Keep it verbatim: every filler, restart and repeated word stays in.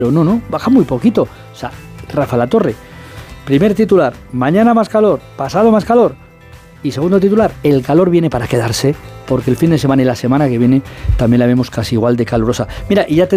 Pero no, no, baja muy poquito. O sea, Rafa Latorre, primer titular, mañana más calor, pasado más calor. Y segundo titular, el calor viene para quedarse, porque el fin de semana y la semana que viene también la vemos casi igual de calurosa. Mira, y ya te